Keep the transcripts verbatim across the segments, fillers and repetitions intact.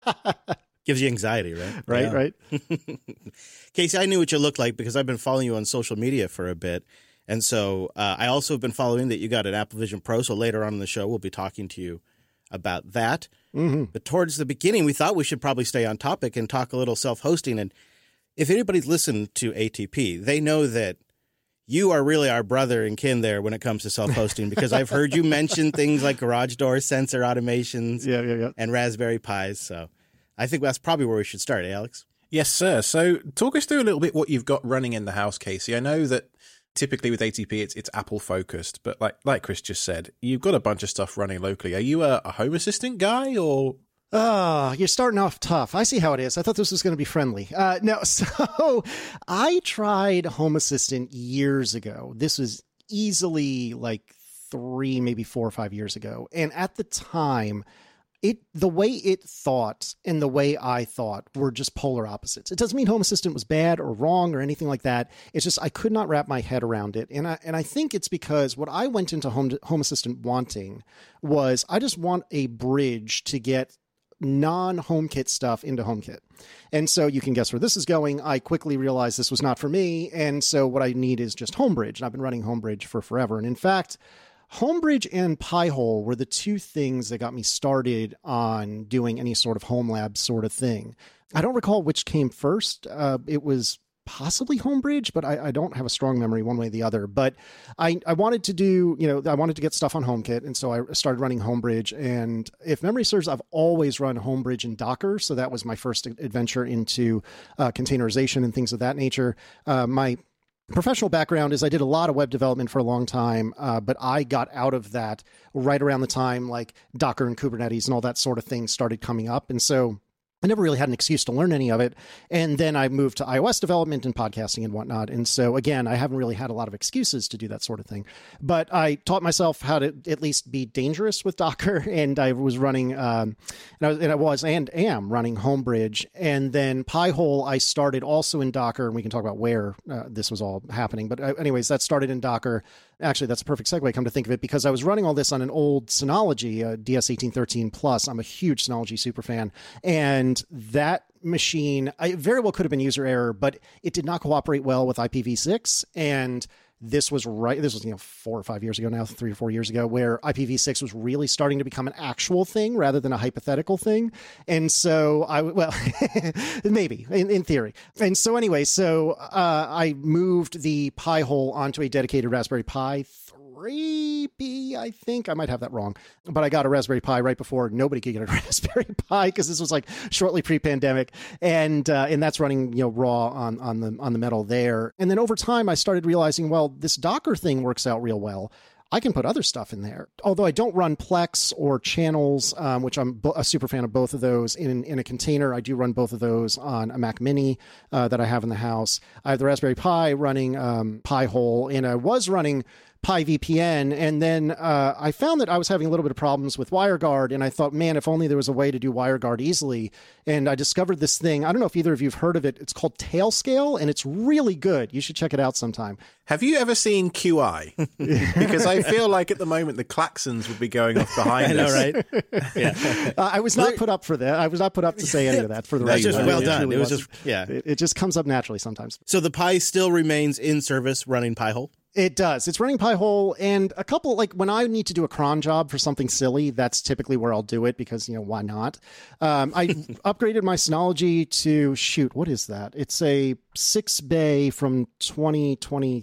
Gives you anxiety, right? Right, yeah. right. Casey, I knew what you looked like because I've been following you on social media for a bit. And so uh, I also have been following that you got an Apple Vision Pro. So later on in the show, we'll be talking to you about that. Mm-hmm. But towards the beginning, we thought we should probably stay on topic and talk a little self-hosting. And if anybody's listened to A T P, they know that you are really our brother and kin there when it comes to self-hosting, because I've heard you mention things like garage door sensor automations yeah, yeah, yeah. and Raspberry Pis. So I think that's probably where we should start, eh, Alex? Yes, sir. So talk us through a little bit what you've got running in the house, Casey. I know that typically with A T P, it's it's Apple focused, but like like Chris just said, you've got a bunch of stuff running locally. Are you a, a Home Assistant guy or... Oh, you're starting off tough. I see how it is. I thought this was going to be friendly. Uh, no, so I tried Home Assistant years ago. This was easily like three, maybe four or five years ago. And at the time, it the way it thought and the way I thought were just polar opposites. It doesn't mean Home Assistant was bad or wrong or anything like that. It's just I could not wrap my head around it. And I and I think it's because what I went into Home Home Assistant wanting was I just want a bridge to get non-HomeKit stuff into HomeKit. And so you can guess where this is going. I quickly realized this was not for me. And so what I need is just Homebridge. And I've been running Homebridge for forever. And in fact, Homebridge and Pi-hole were the two things that got me started on doing any sort of home lab sort of thing. I don't recall which came first. Uh, it was possibly Homebridge, but I, I don't have a strong memory one way or the other. But I, I wanted to do, you know, I wanted to get stuff on HomeKit. And so I started running Homebridge. And if memory serves, I've always run Homebridge in Docker. So that was my first adventure into uh, containerization and things of that nature. Uh, my professional background is I did a lot of web development for a long time, uh, but I got out of that right around the time like Docker and Kubernetes and all that sort of thing started coming up. And so I never really had an excuse to learn any of it. And then I moved to iOS development and podcasting and whatnot. And so, again, I haven't really had a lot of excuses to do that sort of thing. But I taught myself how to at least be dangerous with Docker. And I was running, um, and, I was, and I was and am running Homebridge. And then Pi-hole, I started also in Docker. And we can talk about where uh, this was all happening. But uh, anyways, that started in Docker. Actually, that's a perfect segue, come to think of it, because I was running all this on an old Synology, uh, D S eighteen thirteen Plus. I'm a huge Synology superfan. And that machine, I very well could have been user error, but it did not cooperate well with I P v six. And this was right, this was, you know, four or five years ago now, three or four years ago, where I P v six was really starting to become an actual thing rather than a hypothetical thing. And so I, well, maybe in, in theory. And so anyway, so uh, I moved the Pi-hole onto a dedicated Raspberry Pi three B, I think. I might have that wrong. But I got a Raspberry Pi right before nobody could get a Raspberry Pi, because this was like shortly pre-pandemic. And uh, and that's running, you know, raw on, on the on the metal there. And then over time, I started realizing, well, this Docker thing works out real well. I can put other stuff in there. Although I don't run Plex or channels, um, which I'm a super fan of both of those in, in a container. I do run both of those on a Mac Mini uh, that I have in the house. I have the Raspberry Pi running um, Pi-hole, and I was running PyVPN, and then uh, I found that I was having a little bit of problems with WireGuard, and I thought, man, if only there was a way to do WireGuard easily. And I discovered this thing. I don't know if either of you have heard of it. It's called Tailscale, and it's really good. You should check it out sometime. Have you ever seen Q I? Because I feel like at the moment the klaxons would be going off behind I us. know, right? Yeah. Uh, I was not put up for that. I was not put up to say any of that for the That's record. just well It done. truly It was wasn't. just, yeah. It, it just comes up naturally sometimes. So the Pi still remains in service running Pi-hole? It does. It's running Pi-hole, and a couple, like when I need to do a cron job for something silly, that's typically where I'll do it because, you know, why not? Um, I upgraded my Synology to, shoot, what is that? It's a six bay from twenty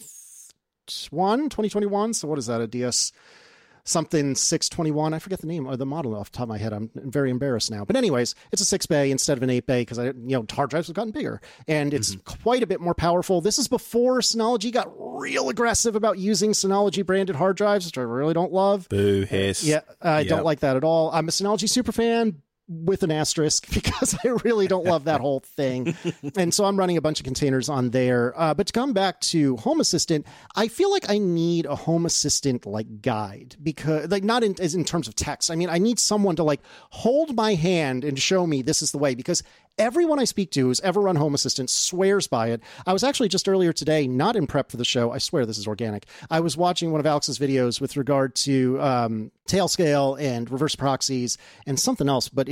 twenty-one, twenty twenty-one. So what is that? A D S something six twenty-one. I forget the name or the model off the top of my head. I'm very embarrassed now. But anyways, it's a six bay instead of an eight bay because I, you know, hard drives have gotten bigger and it's mm-hmm. quite a bit more powerful. This is before Synology got real aggressive about using Synology branded hard drives, which I really don't love. Boo, hiss. Yeah, I yep. don't like that at all. I'm a Synology super fan with an asterisk because I really don't love that whole thing. And so I'm running a bunch of containers on there. Uh, but to come back to Home Assistant, I feel like I need a Home Assistant like guide because like not in, as in terms of text. I mean, I need someone to like hold my hand and show me this is the way, because everyone I speak to who's ever run Home Assistant swears by it. I was actually just earlier today, not in prep for the show. I swear this is organic. I was watching one of Alex's videos with regard to um, Tailscale and reverse proxies and something else, but it,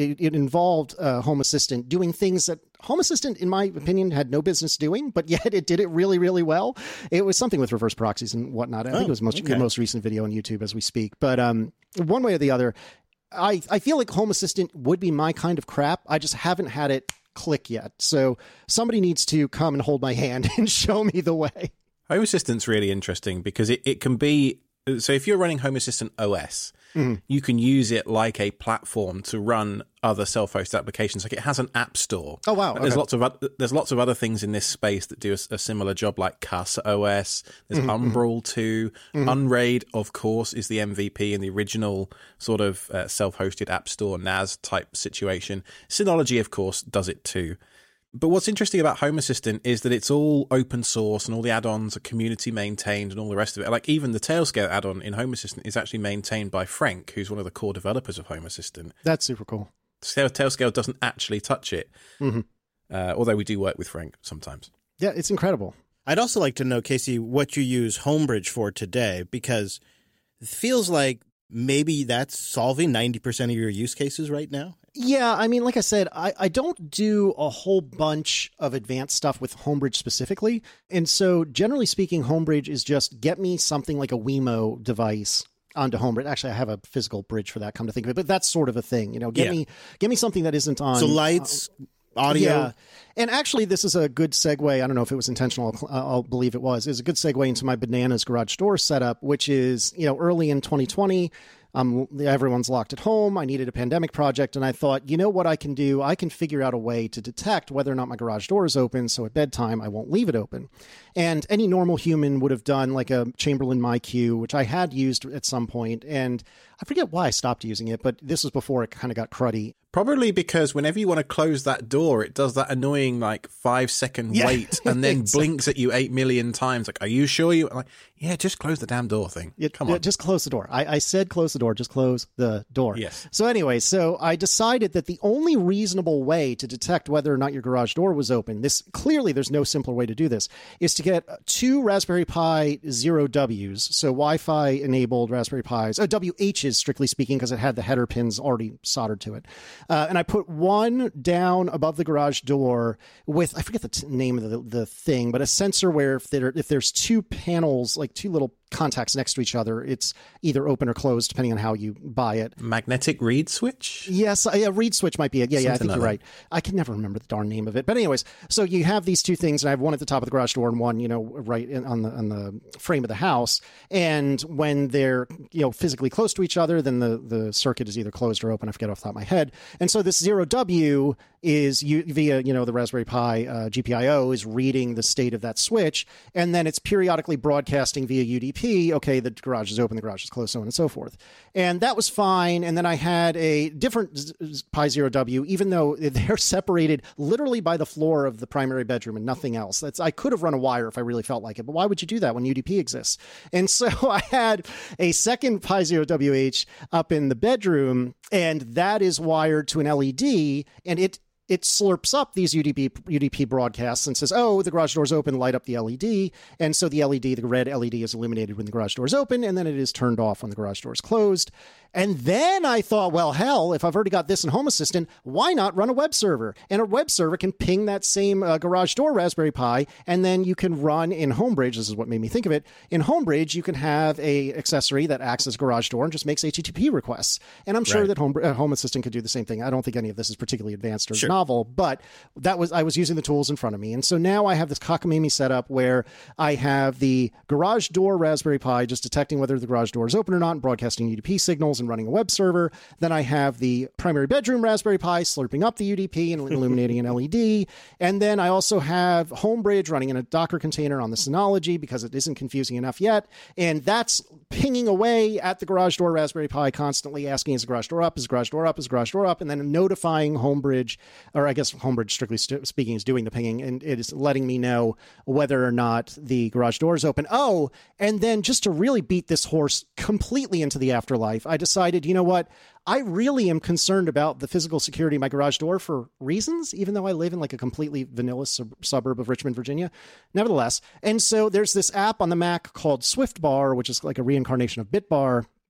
it, it involved uh, Home Assistant doing things that Home Assistant, in my opinion, had no business doing, but yet it did it really, really well. It was something with reverse proxies and whatnot. I oh, think it was most, okay. the most recent video on YouTube as we speak. But um, one way or the other, I, I feel like Home Assistant would be my kind of crap. I just haven't had it click yet. So somebody needs to come and hold my hand and show me the way. Home Assistant's really interesting because it, it can be... So if you're running Home Assistant O S, mm-hmm. you can use it like a platform to run other self-hosted applications. Like it has an app store. Oh wow! Okay. There's lots of other, there's lots of other things in this space that do a, a similar job, like Casa O S. There's mm-hmm. Umbrel too. Mm-hmm. Unraid, of course, is the M V P in the original sort of uh, self-hosted app store N A S type situation. Synology, of course, does it too. But what's interesting about Home Assistant is that it's all open source and all the add-ons are community maintained and all the rest of it. Like even the Tailscale add-on in Home Assistant is actually maintained by Frank, who's one of the core developers of Home Assistant. That's super cool. Tailscale doesn't actually touch it, mm-hmm. uh, although we do work with Frank sometimes. Yeah, it's incredible. I'd also like to know, Casey, what you use Homebridge for today, because it feels like maybe that's solving ninety percent of your use cases right now. Yeah, I mean, like I said, I, I don't do a whole bunch of advanced stuff with Homebridge specifically. And so generally speaking, Homebridge is just get me something like a Wemo device onto Homebridge. Actually, I have a physical bridge for that, come to think of it, but that's sort of a thing. You know, get yeah. me get me something that isn't on... So lights... Uh, audio. Yeah. And actually, this is a good segue. I don't know if it was intentional. I'll, I'll believe it was. It's a good segue into my Bananas garage door setup, which is, you know, early in twenty twenty. Um, everyone's locked at home. I needed a pandemic project. And I thought, you know what I can do? I can figure out a way to detect whether or not my garage door is open. So at bedtime, I won't leave it open. And any normal human would have done like a Chamberlain MyQ, which I had used at some point. And I forget why I stopped using it, but this was before it kind of got cruddy. Probably because whenever you want to close that door, it does that annoying like five second yeah. wait and then blinks at you eight million times. Like, are you sure you? I'm like, yeah, just close the damn door thing. Yeah, Come on, yeah, just close the door. I, I said close the door. Just close the door. Yes. So anyway, so I decided that the only reasonable way to detect whether or not your garage door was open, this clearly there's no simpler way to do this, is to get two Raspberry Pi zero Ws, so Wi-Fi enabled Raspberry Pis, oh, W Hs strictly speaking, because it had the header pins already soldered to it. Uh, and I put one down above the garage door with, I forget the t- name of the, the thing, but a sensor where if, there, if there's two panels, like two little contacts next to each other, it's either open or closed depending on how you buy it. Magnetic reed switch? Yes, a reed switch might be it. Yeah, yeah, I think like you're that. right. I can never remember the darn name of it. But anyways, so you have these two things, and I have one at the top of the garage door and one, you know, right in, on the on the frame of the house. And when they're, you know, physically close to each other, then the, the circuit is either closed or open. I forget off the top of my head. And so this zero W is you, via, you know, the Raspberry Pi uh, G P I O is reading the state of that switch, and then it's periodically broadcasting via U D P, okay, the garage is open, the garage is closed, so on and so forth. And that was fine. And then I had a different Pi zero W, even though they're separated literally by the floor of the primary bedroom and nothing else. That's I could have run a wire if I really felt like it, but why would you do that when U D P exists? And so I had a second Pi zero W H up in the bedroom, and that is wired to an L E D, and it it slurps up these U D P U D P broadcasts and says, oh, the garage door's open, light up the L E D. And so the L E D, the red L E D is illuminated when the garage door is open, and then it is turned off when the garage door is closed. And then I thought, well, hell, if I've already got this in Home Assistant, why not run a web server? And a web server can ping that same uh, garage door Raspberry Pi, and then you can run in Homebridge. This is what made me think of it. In Homebridge, you can have a accessory that acts as garage door and just makes H T T P requests. And I'm sure right. that Home, uh, Home Assistant could do the same thing. I don't think any of this is particularly advanced or sure. novel, but that was I was using the tools in front of me. And so now I have this cockamamie setup where I have the garage door Raspberry Pi just detecting whether the garage door is open or not and broadcasting U D P signals and running a web server. Then I have the primary bedroom Raspberry Pi slurping up the U D P and illuminating an L E D. And then I also have Homebridge running in a Docker container on the Synology because it isn't confusing enough yet. And that's pinging away at the garage door Raspberry Pi, constantly asking, is the garage door up? Is the garage door up? Is the garage door up? And then notifying Homebridge, or I guess Homebridge, strictly st- speaking, is doing the pinging, and it is letting me know whether or not the garage door is open. Oh, and then just to really beat this horse completely into the afterlife, I decided, you know what? I really am concerned about the physical security of my garage door for reasons, even though I live in like a completely vanilla sub- suburb of Richmond, Virginia, nevertheless. And so there's this app on the Mac called SwiftBar, which is like a reincarnation of BitBar.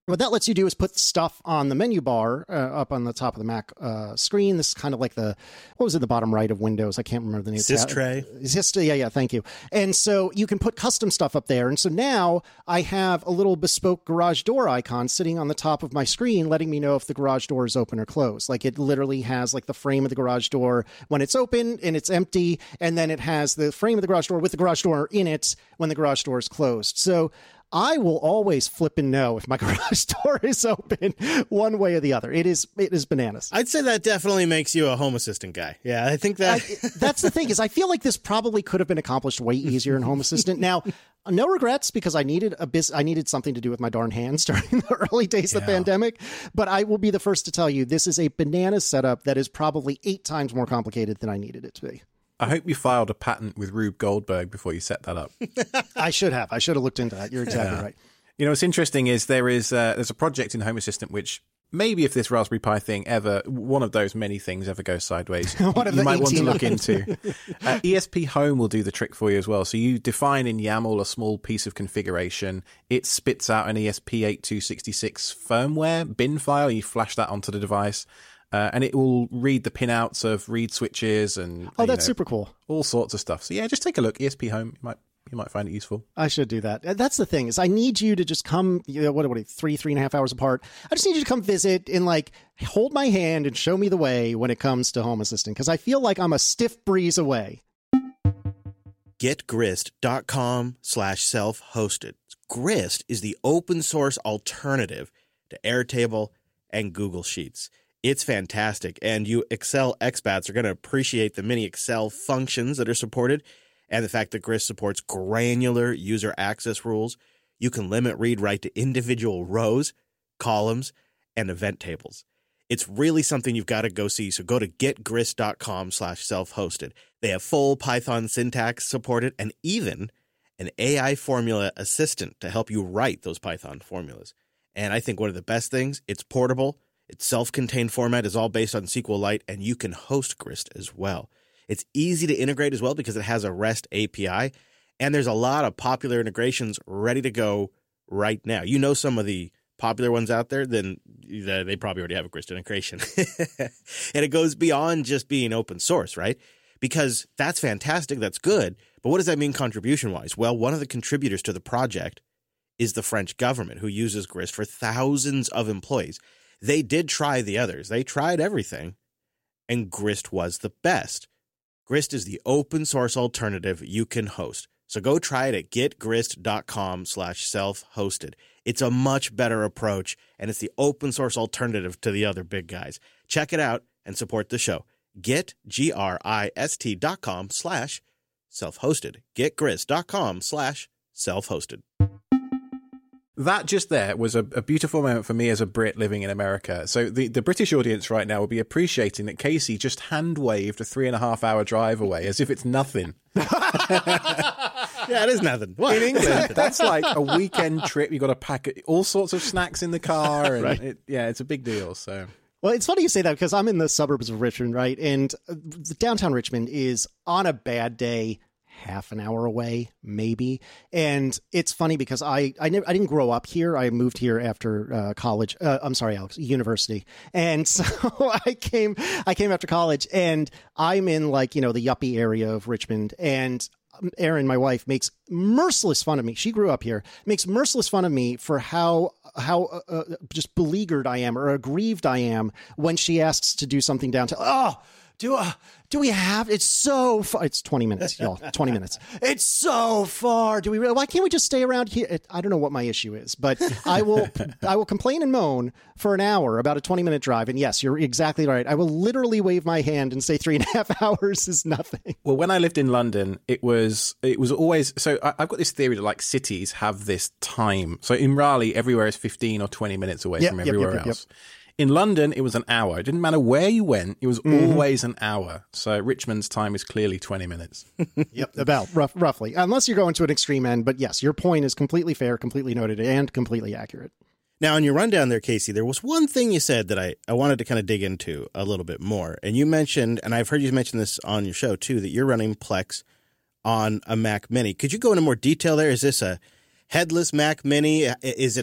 What that lets you do is put stuff on the menu bar uh, up on the top of the Mac uh, screen. This is kind of like the, what was it, the bottom right of Windows? I can't remember the name. Sys tray. Sys, yeah, yeah, thank you. And so you can put custom stuff up there. And so now I have a little bespoke garage door icon sitting on the top of my screen, letting me know if the garage door is open or closed. Like it literally has like the frame of the garage door when it's open and it's empty. And then it has the frame of the garage door with the garage door in it when the garage door is closed. So I will always flip and know if my garage door is open one way or the other. It is it is bananas. I'd say that definitely makes you a Home Assistant guy. Yeah, I think that... I, that's the thing is I feel like this probably could have been accomplished way easier in Home Assistant. Now, no regrets because I needed a biz- I needed something to do with my darn hands during the early days yeah. of the pandemic. But I will be the first to tell you this is a banana setup that is probably eight times more complicated than I needed it to be. I hope you filed a patent with Rube Goldberg before you set that up. I should have. I should have looked into that. You're exactly yeah. right. You know, what's interesting is there is uh, there's a project in Home Assistant which maybe if this Raspberry Pi thing ever, one of those many things ever goes sideways, you might want to look into. Uh, E S P Home will do the trick for you as well. So you define in YAML a small piece of configuration. It spits out an E S P eighty-two sixty-six firmware bin file. You flash that onto the device. Uh, and it will read the pinouts of read switches and oh, that's know, super cool. All sorts of stuff. So yeah, just take a look. E S P Home, you might you might find it useful. I should do that. That's the thing is, I need you to just come. You know, what what three three and a half hours apart. I just need you to come visit and like hold my hand and show me the way when it comes to Home Assistant because I feel like I'm a stiff breeze away. GetGrist.com slash self-hosted. Grist is the open source alternative to Airtable and Google Sheets. It's fantastic, and you Excel expats are going to appreciate the many Excel functions that are supported and the fact that Grist supports granular user access rules. You can limit read-write to individual rows, columns, and event tables. It's really something you've got to go see, so go to getgrist.com slash self-hosted. They have full Python syntax supported and even an A I formula assistant to help you write those Python formulas. And I think one of the best things, it's portable. Its self-contained format is all based on SQLite, and you can host Grist as well. It's easy to integrate as well because it has a REST A P I, and there's a lot of popular integrations ready to go right now. You know some of the popular ones out there, then they probably already have a Grist integration. And it goes beyond just being open source, right? Because that's fantastic, that's good, but what does that mean contribution-wise? Well, one of the contributors to the project is the French government, who uses Grist for thousands of employees. They did try the others. They tried everything, and Grist was the best. Grist is the open source alternative you can host. So go try it at getgrist.com slash self-hosted. It's a much better approach, and it's the open source alternative to the other big guys. Check it out and support the show. Get, G R I S T dot com slash self-hosted. Getgrist.com slash self-hosted. That just there was a, a beautiful moment for me as a Brit living in America. So the, the British audience right now will be appreciating that Casey just hand waved a three and a half hour drive away as if it's nothing. Yeah, it is nothing. What? In England, that's like a weekend trip. You've got to pack all sorts of snacks in the car. And right. it, yeah, it's a big deal. So. Well, it's funny you say that because I'm in the suburbs of Richmond, right? And downtown Richmond is on a bad day half an hour away, maybe. And it's funny because I I, never, I didn't grow up here. I moved here after uh, college. Uh, I'm sorry, Alex, university. And so I came I came after college, and I'm in like, you know, the yuppie area of Richmond. And Erin, my wife, makes merciless fun of me. She grew up here, makes merciless fun of me for how how uh, just beleaguered I am or aggrieved I am when she asks to do something downtown. Oh, do uh, do we have? It's so far. It's twenty minutes, y'all. twenty minutes. It's so far. Do we really? Why can't we just stay around here? It, I don't know what my issue is, but I will. I will complain and moan for an hour about a twenty minute drive. And yes, you're exactly right. I will literally wave my hand and say three and a half hours is nothing. Well, when I lived in London, it was it was always so. I, I've got this theory that like cities have this time. So in Raleigh, everywhere is fifteen or twenty minutes away yep, from yep, everywhere yep, yep, else. Yep. In London, it was an hour. It didn't matter where you went. It was mm-hmm. always an hour. So Richmond's time is clearly twenty minutes. Yep, about rough, roughly. Unless you're going to an extreme end. But yes, your point is completely fair, completely noted, and completely accurate. Now, in your rundown there, Casey, there was one thing you said that I, I wanted to kind of dig into a little bit more. And you mentioned, and I've heard you mention this on your show too, that you're running Plex on a Mac Mini. Could you go into more detail there? Is this a headless Mac Mini? Is it a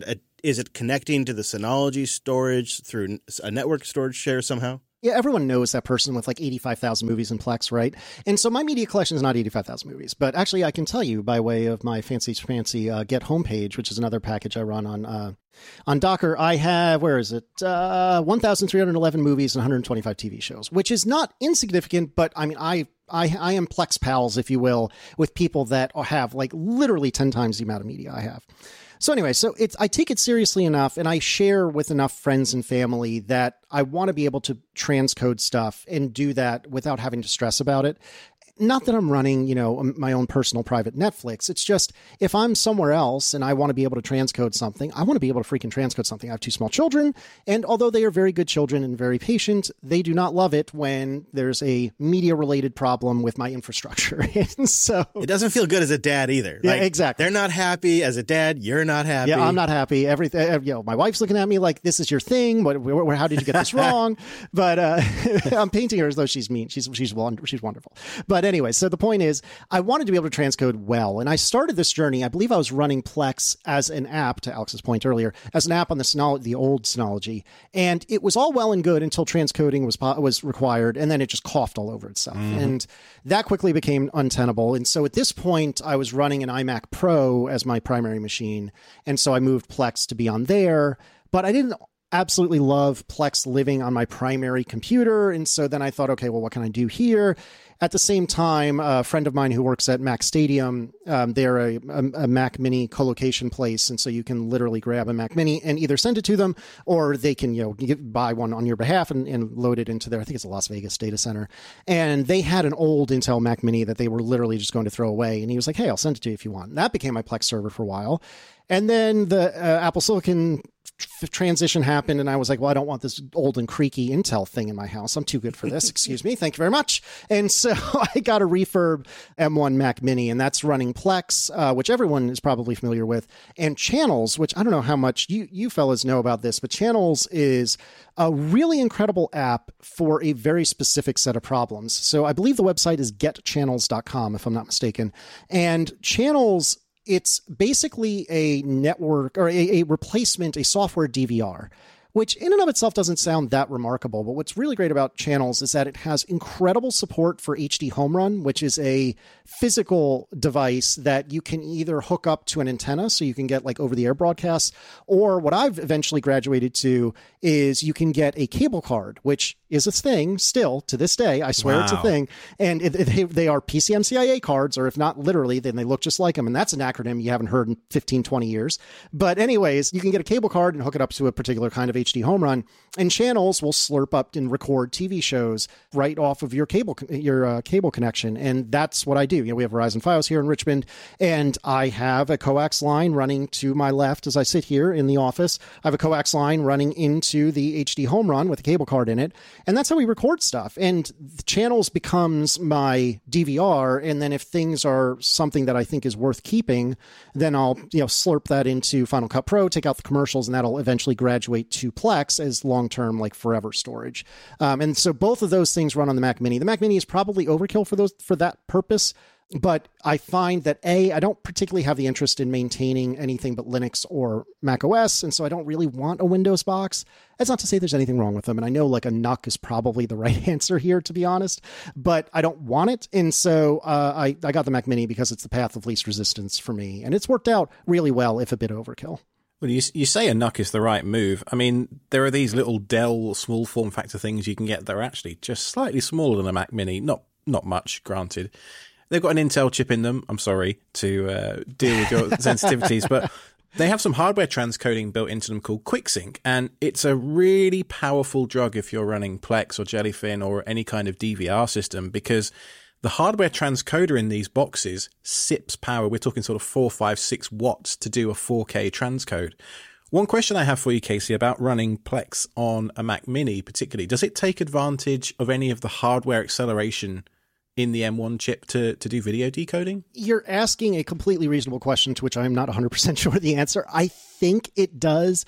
is it connecting to the Synology storage through a network storage share somehow? Yeah, everyone knows that person with like eighty-five thousand movies in Plex, right? And so my media collection is not eighty-five thousand movies, but actually I can tell you by way of my fancy fancy uh, Get homepage, which is another package I run on uh, on Docker, I have, where is it? Uh, one thousand three hundred eleven movies and one hundred twenty-five T V shows, which is not insignificant, but I mean, I I, I am Plex pals, if you will, with people that have like literally ten times the amount of media I have. So anyway, so it's I take it seriously enough, and I share with enough friends and family that I want to be able to transcode stuff and do that without having to stress about it. Not that I'm running, you know, my own personal private Netflix. It's just if I'm somewhere else and I want to be able to transcode something, I want to be able to freaking transcode something. I have two small children, and although they are very good children and very patient, they do not love it when there's a media-related problem with my infrastructure. And so it doesn't feel good as a dad either. Yeah, like, exactly. They're not happy as a dad. You're not happy. Yeah, I'm not happy. Everything. You know, my wife's looking at me like, "This is your thing. What? Where, where, how did you get this wrong?" But uh, I'm painting her as though she's mean. She's she's wonderful. She's wonderful. But anyway, so the point is, I wanted to be able to transcode well, and I started this journey. I believe I was running Plex as an app, to Alex's point earlier, as an app on the Synology, the old Synology, and it was all well and good until transcoding was was required, and then it just coughed all over itself, mm-hmm. and that quickly became untenable. And so at this point, I was running an iMac Pro as my primary machine, and so I moved Plex to be on there, but I didn't absolutely love Plex living on my primary computer. And so then I thought, okay, well, what can I do here? At the same time, a friend of mine who works at Mac Stadium, um, they're a, a, a Mac Mini co-location place. And so you can literally grab a Mac Mini and either send it to them, or they can, you know, get, buy one on your behalf and, and load it into their, I think it's a Las Vegas data center. And they had an old Intel Mac Mini that they were literally just going to throw away. And he was like, hey, I'll send it to you if you want. And that became my Plex server for a while. And then the uh, Apple Silicon f- transition happened, and I was like, well, I don't want this old and creaky Intel thing in my house. I'm too good for this. Excuse me. Thank you very much. And so I got a refurb M one Mac Mini, and that's running Plex, uh, which everyone is probably familiar with, and Channels, which I don't know how much you, you fellas know about this, but Channels is a really incredible app for a very specific set of problems. So I believe the website is get channels dot com, if I'm not mistaken. And Channels, it's basically a network or a, a replacement, a software D V R, which in and of itself doesn't sound that remarkable. But what's really great about Channels is that it has incredible support for H D Home Run, which is a physical device that you can either hook up to an antenna so you can get like over the air broadcasts, or what I've eventually graduated to is you can get a cable card, which is a thing still to this day. I swear wow. It's a thing. And it, it, they, they are P C M C I A cards, or if not literally, then they look just like them. And that's an acronym you haven't heard in fifteen, twenty years. But anyways, you can get a cable card and hook it up to a particular kind of H D Home Run, and Channels will slurp up and record T V shows right off of your cable your uh, cable connection. And that's what I do. You know, we have Verizon Fios here in Richmond, and I have a coax line running to my left as I sit here in the office. I have a coax line running into the H D Home Run with a cable card in it. And that's how we record stuff. And the Channels becomes my D V R. And then if things are something that I think is worth keeping, then I'll, you know, slurp that into Final Cut Pro, take out the commercials, and that'll eventually graduate to Plex as long-term, like forever storage. Um, and so both of those things run on the Mac Mini. The Mac Mini is probably overkill for those, for that purpose. But I find that, A, I don't particularly have the interest in maintaining anything but Linux or Mac O S, and so I don't really want a Windows box. That's not to say there's anything wrong with them, and I know like a N U C is probably the right answer here, to be honest, but I don't want it, and so uh, I, I got the Mac Mini because it's the path of least resistance for me, and it's worked out really well, if a bit overkill. Well, you you say a N U C is the right move. I mean, there are these little Dell small form factor things you can get that are actually just slightly smaller than a Mac Mini, not not much, granted. They've got an Intel chip in them. I'm sorry to uh, deal with your sensitivities, but they have some hardware transcoding built into them called QuickSync, and it's a really powerful drug if you're running Plex or Jellyfin or any kind of D V R system, because the hardware transcoder in these boxes sips power. We're talking sort of four, five, six watts to do a four K transcode. One question I have for you, Casey, about running Plex on a Mac Mini particularly, does it take advantage of any of the hardware acceleration in the M one chip to, to do video decoding? You're asking a completely reasonable question to which I'm not one hundred percent sure the answer. I think it does.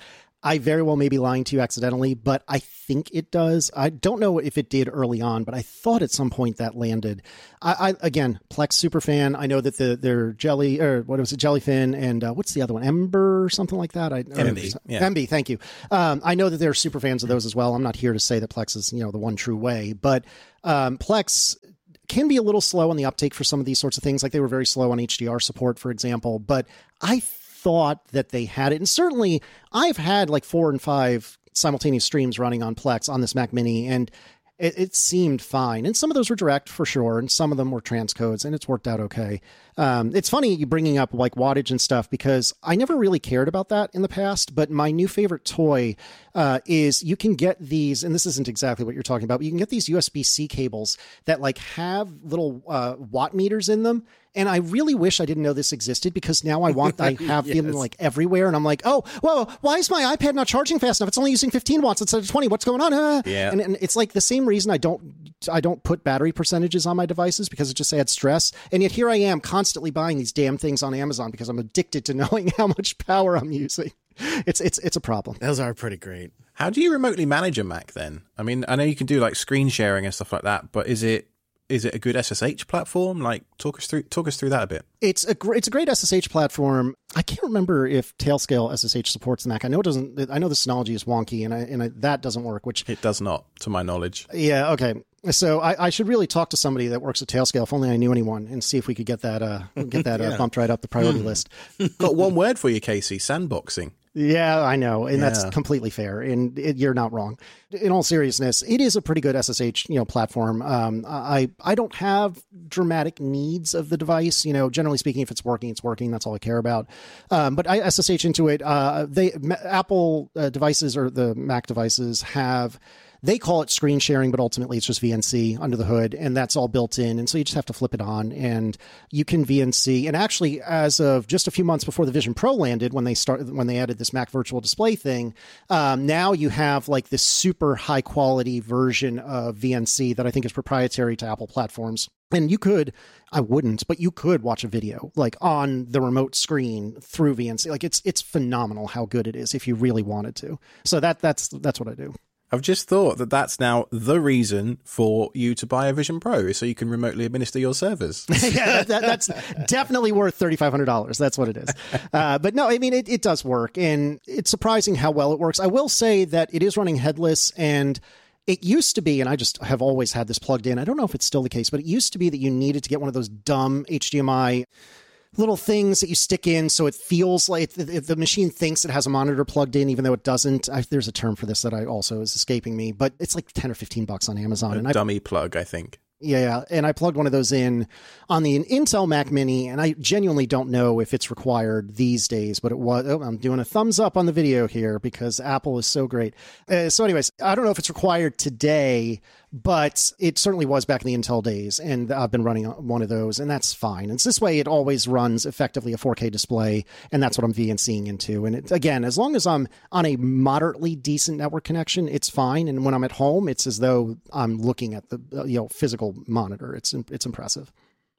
I very well may be lying to you accidentally, but I think it does. I don't know if it did early on, but I thought at some point that landed. I, I again, Plex super fan. I know that the their Jelly or what was it, Jellyfin, and uh, what's the other one, Ember or something like that. I, M B, yeah. M B. Thank you. Um, I know that they're super fans of those as well. I'm not here to say that Plex is you know the one true way, but um, Plex can be a little slow on the uptake for some of these sorts of things. Like they were very slow on H D R support, for example. But I thought that they had it. And certainly I've had like four and five simultaneous streams running on Plex on this Mac Mini, and it, it seemed fine. And some of those were direct for sure, and some of them were transcodes, and it's worked out okay. Um, it's funny you bringing up like wattage and stuff, because I never really cared about that in the past, but my new favorite toy uh, is you can get these, and this isn't exactly what you're talking about, but you can get these U S B C cables that like have little uh, watt meters in them. And I really wish I didn't know this existed, because now I want, I have yes. them like everywhere. And I'm like, oh, whoa, why is my iPad not charging fast enough? It's only using fifteen watts instead of twenty. What's going on? Uh, yeah. And, and it's like the same reason I don't, I don't put battery percentages on my devices, because it just adds stress. And yet here I am constantly buying these damn things on Amazon because I'm addicted to knowing how much power I'm using. It's, it's, it's a problem. Those are pretty great. How do you remotely manage a Mac then? I mean, I know you can do like screen sharing and stuff like that, but is it, Is it a good S S H platform? Like, talk us through talk us through that a bit. It's a great it's a great S S H platform. I can't remember if Tailscale S S H supports the Mac. I know it doesn't. I know the Synology is wonky, and I, and I, that doesn't work. Which it does not, to my knowledge. Yeah. Okay. So I, I should really talk to somebody that works at Tailscale, if only I knew anyone, and see if we could get that uh get that yeah. uh, bumped right up the priority hmm. list. Got one word for you, Casey: sandboxing. Yeah, I know. And yeah. that's completely fair. And it, you're not wrong. In all seriousness, it is a pretty good S S H, you know, platform. Um, I, I don't have dramatic needs of the device. You know, generally speaking, if it's working, it's working. That's all I care about. Um, but I S S H into it. Uh, they Apple uh, devices or the Mac devices have, they call it screen sharing, but ultimately it's just V N C under the hood, and that's all built in. And so you just have to flip it on, and you can V N C. And actually, as of just a few months before the Vision Pro landed, when they started, when they added this Mac Virtual Display thing, um, now you have like this super high quality version of V N C that I think is proprietary to Apple platforms. And you could, I wouldn't, but you could watch a video like on the remote screen through V N C. Like it's it's phenomenal how good it is if you really wanted to. So that that's that's what I do. I've just thought that that's now the reason for you to buy a Vision Pro, so you can remotely administer your servers. yeah, that, that, that's definitely worth thirty-five hundred dollars. That's what it is. Uh, but no, I mean, it, it does work, and it's surprising how well it works. I will say that it is running headless, and it used to be, and I just have always had this plugged in. I don't know if it's still the case, but it used to be that you needed to get one of those dumb H D M I little things that you stick in so it feels like the, the machine thinks it has a monitor plugged in, even though it doesn't. I, there's a term for this that I also is escaping me, but it's like ten or fifteen bucks on Amazon. A and dummy I, plug, I think. Yeah, yeah, and I plugged one of those in on the Intel Mac Mini, and I genuinely don't know if it's required these days, but it was. Oh, I'm doing a thumbs up on the video here because Apple is so great. Uh, so anyways, I don't know if it's required today, but it certainly was back in the Intel days, and I've been running one of those, and that's fine. And so this way, it always runs effectively a four K display, and that's what I'm VNCing into. And it, again, as long as I'm on a moderately decent network connection, it's fine. And when I'm at home, it's as though I'm looking at the uh, you know physical monitor. It's it's impressive.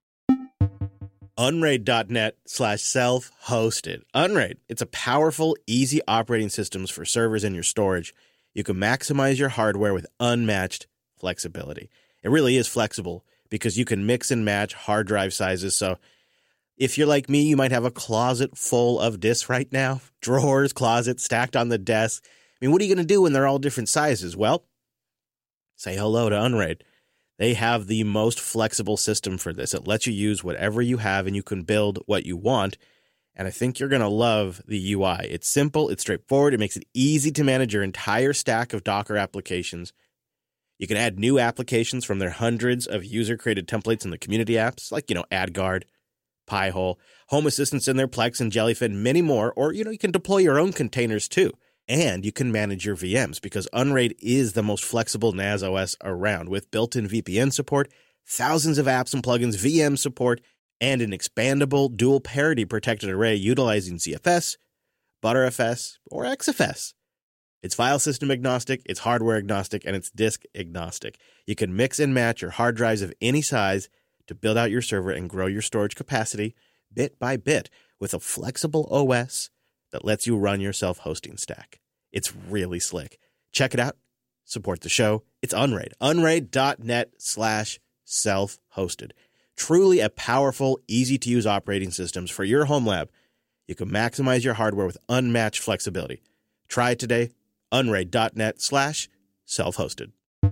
Unraid.net slash self-hosted. Unraid, it's a powerful, easy operating systems for servers in your storage. You can maximize your hardware with unmatched flexibility. It really is flexible because you can mix and match hard drive sizes. So if you're like me, you might have a closet full of disks right now. Drawers, closets stacked on the desk. I mean, what are you going to do when they're all different sizes? Well, say hello to Unraid. They have the most flexible system for this. It lets you use whatever you have and you can build what you want. And I think you're going to love the U I. It's simple, it's straightforward, it makes it easy to manage your entire stack of Docker applications. You can add new applications from their hundreds of user-created templates in the community apps, like, you know, AdGuard, Pi-hole, Home Assistants in their Plex and Jellyfin, many more. Or, you know, you can deploy your own containers too. And you can manage your V Ms because Unraid is the most flexible N A S O S around with built-in V P N support, thousands of apps and plugins, V M support, and an expandable dual parity protected array utilizing Z F S, Btrfs, or X F S. It's file system agnostic, it's hardware agnostic, and it's disk agnostic. You can mix and match your hard drives of any size to build out your server and grow your storage capacity bit by bit with a flexible O S that lets you run your self-hosting stack. It's really slick. Check it out. Support the show. It's Unraid. Unraid.net slash self-hosted. Truly a powerful, easy-to-use operating systems for your home lab. You can maximize your hardware with unmatched flexibility. Try it today. Unraid.net slash self-hosted.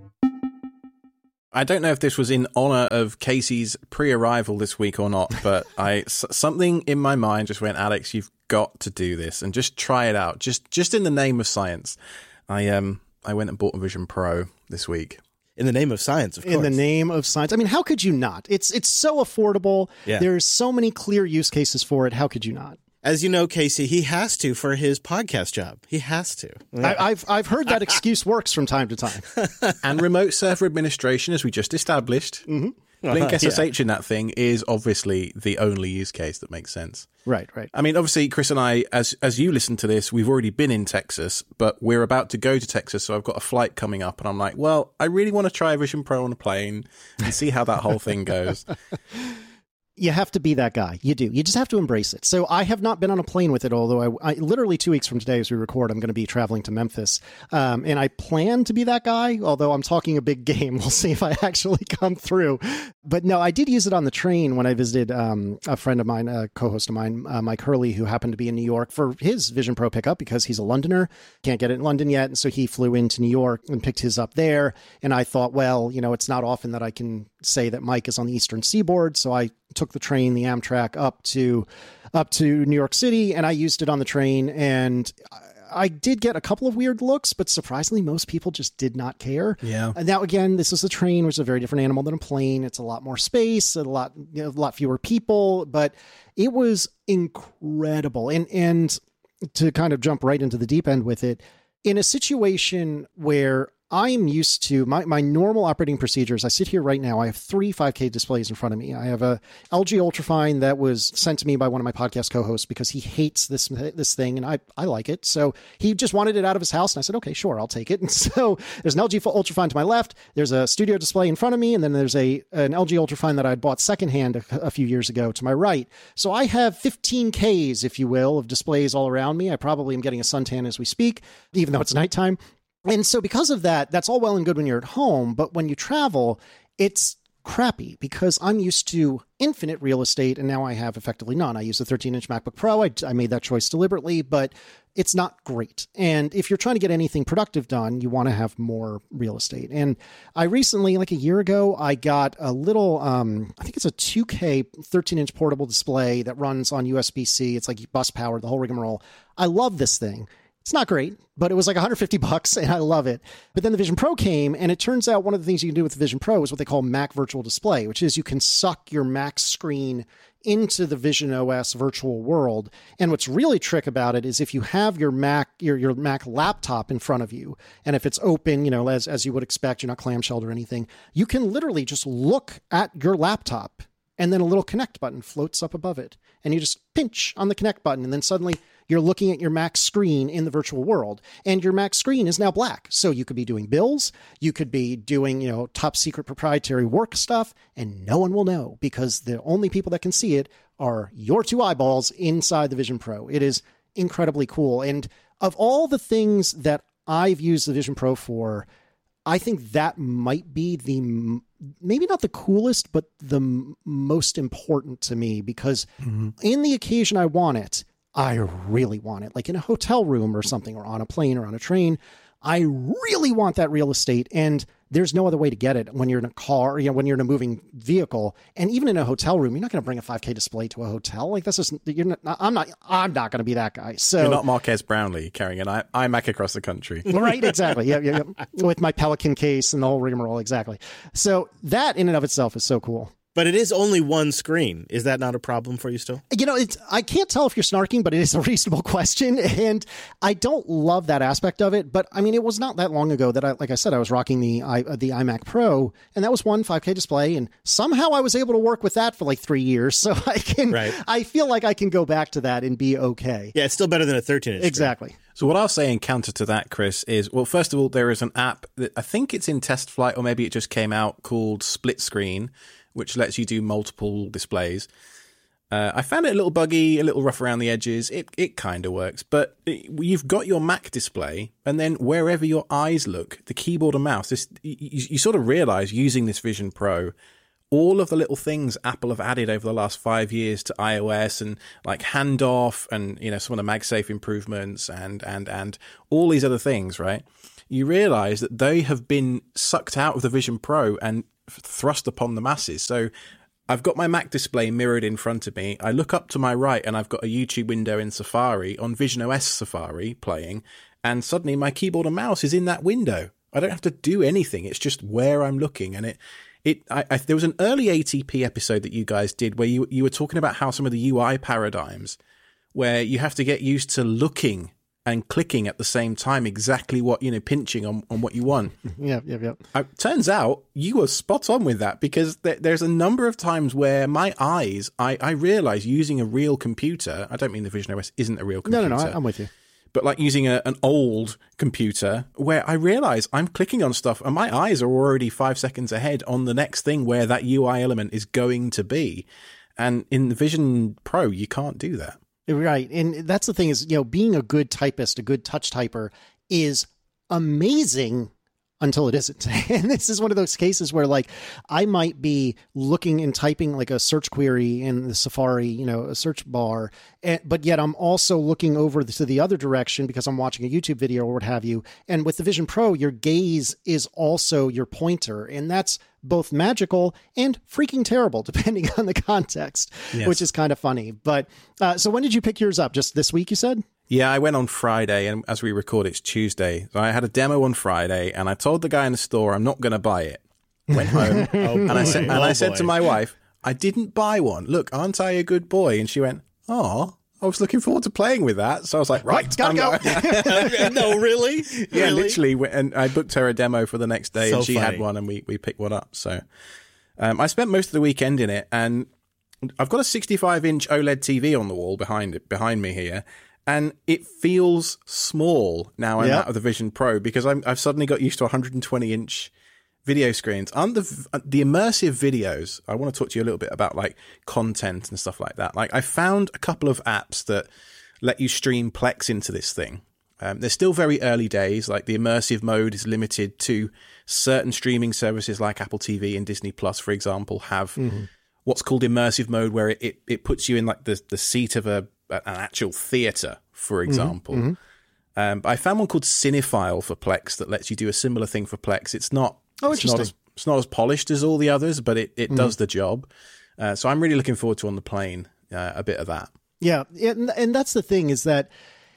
I don't know if this was in honor of Casey's pre-arrival this week or not, but I s- something in my mind just went, Alex, you've got to do this and just try it out. Just just in the name of science. I um I went and bought a Vision Pro this week. In the name of science, of course. In the name of science. I mean, how could you not? It's it's so affordable. Yeah. There's so many clear use cases for it. How could you not? As you know, Casey, he has to for his podcast job. He has to. I, I've I've heard that excuse works from time to time. And remote server administration, as we just established. Mm-hmm. Blink S S H yeah. in that thing is obviously the only use case that makes sense. Right, right. I mean, obviously, Chris and I, as as you listen to this, we've already been in Texas, but we're about to go to Texas, so I've got a flight coming up, and I'm like, well, I really want to try Vision Pro on a plane and see how that whole thing goes. You have to be that guy. You do. You just have to embrace it. So I have not been on a plane with it, although I, I literally two weeks from today as we record, I'm going to be traveling to Memphis. Um, and I plan to be that guy, although I'm talking a big game. We'll see if I actually come through. But no, I did use it on the train when I visited um, a friend of mine, a co-host of mine, uh, Mike Hurley, who happened to be in New York for his Vision Pro pickup because he's a Londoner. Can't get it in London yet. And so he flew into New York and picked his up there. And I thought, well, you know, it's not often that I can say that Mike is on the Eastern Seaboard. So I took the train, the Amtrak, up to up to New York City, and I used it on the train. And I did get a couple of weird looks, but surprisingly, most people just did not care. Yeah. And now, again, this is a train, which is a very different animal than a plane. It's a lot more space, a lot, you know, a lot fewer people, but it was incredible. And and to kind of jump right into the deep end with it, in a situation where I'm used to my, my normal operating procedures. I sit here right now. I have three five K displays in front of me. I have a L G Ultrafine that was sent to me by one of my podcast co-hosts because he hates this this thing, and I, I like it. So he just wanted it out of his house, and I said, okay, sure, I'll take it. And so there's an L G Ultrafine to my left. There's a studio display in front of me, and then there's a an L G Ultrafine that I bought secondhand a, a few years ago to my right. So I have fifteen Ks, if you will, of displays all around me. I probably am getting a suntan as we speak, even though it's nighttime. And so because of that, that's all well and good when you're at home, but when you travel, it's crappy because I'm used to infinite real estate, and now I have effectively none. I use a thirteen-inch MacBook Pro. I, I made that choice deliberately, but it's not great. And if you're trying to get anything productive done, you want to have more real estate. And I recently, like a year ago, I got a little, um, I think it's a two K thirteen-inch portable display that runs on U S B C. It's like bus powered, the whole rigmarole. I love this thing. It's not great, but it was like one hundred fifty bucks, and I love it. But then the Vision Pro came, and it turns out one of the things you can do with the Vision Pro is what they call Mac Virtual Display, which is you can suck your Mac screen into the Vision O S virtual world. And what's really trick about it is if you have your Mac, your, your Mac laptop in front of you, and if it's open, you know, as, as you would expect, you're not clamshelled or anything, you can literally just look at your laptop, and then a little connect button floats up above it. And you just pinch on the connect button, and then suddenly you're looking at your Mac screen in the virtual world, and your Mac screen is now black. So you could be doing bills, you could be doing, you know, top secret proprietary work stuff, and no one will know because the only people that can see it are your two eyeballs inside the Vision Pro. It is incredibly cool. And of all the things that I've used the Vision Pro for, I think that might be the, maybe not the coolest, but the m- most important to me because mm-hmm. in the occasion I want it, I really want it, like in a hotel room or something, or on a plane or on a train. I really want that real estate, and there's no other way to get it when you're in a car, you know, when you're in a moving vehicle, and even in a hotel room. You're not going to bring a five K display to a hotel. Like that's just, you're not, I'm not, I'm not going to be that guy. So you're not Marquez Brownlee carrying an iMac across the country, right? Exactly. Yeah, yeah, yeah. With my Pelican case and the whole rigmarole. Exactly. So that in and of itself is so cool. But it is only one screen. Is that not a problem for you still? You know, it's, I can't tell if you're snarking, but it is a reasonable question. And I don't love that aspect of it. But I mean, it was not that long ago that I, like I said, I was rocking the I, the iMac Pro, and that was one five K display. And somehow I was able to work with that for like three years. So I can, right. I feel like I can go back to that and be okay. Yeah, it's still better than a thirteen inch. Exactly. Screen. So what I'll say in counter to that, Chris, is, well, first of all, there is an app that I think it's in test flight, or maybe it just came out, called Split Screen, which lets you do multiple displays. Uh, I found it a little buggy, a little rough around the edges. It it kind of works, but it, you've got your Mac display, and then wherever your eyes look, the keyboard and mouse, this, you, you sort of realize using this Vision Pro, all of the little things Apple have added over the last five years to iOS, and like handoff, and you know some of the MagSafe improvements, and and and all these other things, right? You realize that they have been sucked out of the Vision Pro and thrust upon the masses. So I've got my Mac display mirrored in front of me. I look up to my right and I've got a YouTube window in Safari, on Vision O S Safari playing, and suddenly my keyboard and mouse is in that window. I don't have to do anything. It's just where I'm looking. And it, it, I, I, there was an early A T P episode that you guys did where you, you were talking about how some of the U I paradigms, where you have to get used to looking and clicking at the same time, exactly what, you know, pinching on, on what you want. Yeah, yeah, yeah. It turns out you were spot on with that, because th- there's a number of times where my eyes, I, I realize using a real computer, I don't mean the Vision O S isn't a real computer. No, no, no, I'm with you. But like using a, an old computer, where I realize I'm clicking on stuff and my eyes are already five seconds ahead on the next thing where that U I element is going to be. And in the Vision Pro, you can't do that. Right. And that's the thing is, you know, being a good typist, a good touch typer is amazing until it isn't. And this is one of those cases where like I might be looking and typing like a search query in the Safari, you know, a search bar, and, but yet I'm also looking over to the other direction because I'm watching a YouTube video or what have you. And with the Vision Pro, your gaze is also your pointer. And that's both magical and freaking terrible, depending on the context, yes. Which is kind of funny. But uh, so when did you pick yours up? Just this week, you said? Yeah, I went on Friday, and as we record, it's Tuesday. So I had a demo on Friday, and I told the guy in the store I'm not going to buy it. Went home, oh, and I said, and oh, I said to my wife, I didn't buy one. Look, aren't I a good boy? And she went, oh, I was looking forward to playing with that. So I was like, right, right gotta go. No, really? Yeah, really? literally. And I booked her a demo for the next day, so and she funny. had one, and we, we picked one up. So um, I spent most of the weekend in it, and I've got a sixty-five inch OLED T V on the wall behind it, behind me here. And it feels small now I'm yep. out of the Vision Pro, because I'm, I've suddenly got used to one hundred twenty inch video screens. And the, the immersive videos, I want to talk to you a little bit about like content and stuff like that. Like I found a couple of apps that let you stream Plex into this thing. Um, they're still very early days. Like the immersive mode is limited to certain streaming services like Apple T V and Disney Plus, for example, have mm-hmm. what's called immersive mode, where it, it, it puts you in like the, the seat of a an actual theater, for example. Mm-hmm. Um, but I found one called Cinephile for Plex that lets you do a similar thing for Plex. It's not, oh, it's not as it's not as polished as all the others, but it, it mm-hmm. does the job. Uh, so I'm really looking forward to on the plane uh, a bit of that. Yeah, and, and that's the thing is that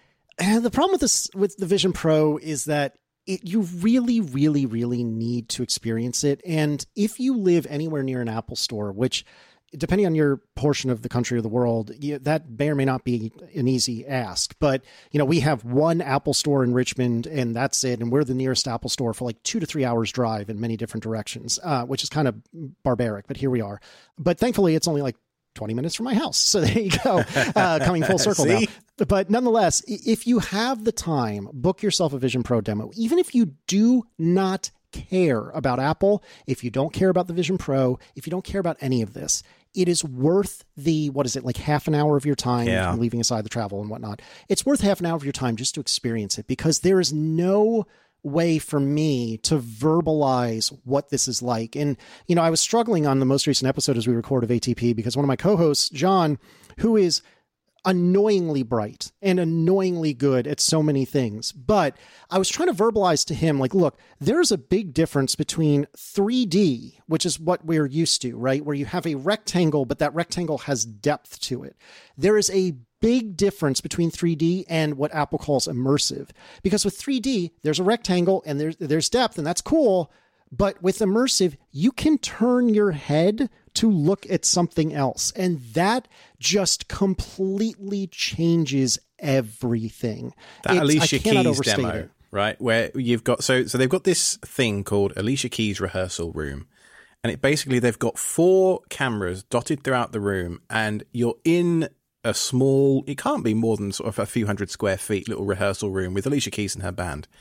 uh, the problem with this with the Vision Pro is that it, you really, really, really need to experience it. And if you live anywhere near an Apple store, which depending on your portion of the country or the world, you, that may or may not be an easy ask. But, you know, we have one Apple store in Richmond and that's it. And we're the nearest Apple store for like two to three hours drive in many different directions, uh, which is kind of barbaric, but here we are. But thankfully, it's only like twenty minutes from my house. So there you go, uh, coming full circle now. But nonetheless, if you have the time, book yourself a Vision Pro demo. Even if you do not care about Apple, if you don't care about the Vision Pro, if you don't care about any of this, it is worth the, what is it, like half an hour of your time, yeah. leaving aside the travel and whatnot. It's worth half an hour of your time just to experience it, because there is no way for me to verbalize what this is like. And, you know, I was struggling on the most recent episode as we record of A T P, because one of my co-hosts, John, who is annoyingly bright and annoyingly good at so many things. But I was trying to verbalize to him, like, look, there's a big difference between three D, which is what we're used to, right? Where you have a rectangle, but that rectangle has depth to it. There is a big difference between three D and what Apple calls immersive. Because with three D, there's a rectangle and there's, there's depth, and that's cool. But with immersive, you can turn your head to look at something else. And that just completely changes everything. That It's, Alicia Keys demo, it. right? Where you've got, so, so they've got this thing called Alicia Keys Rehearsal Room. And it basically, they've got four cameras dotted throughout the room, and you're in a small, it can't be more than sort of a few hundred square feet little rehearsal room with Alicia Keys and her band.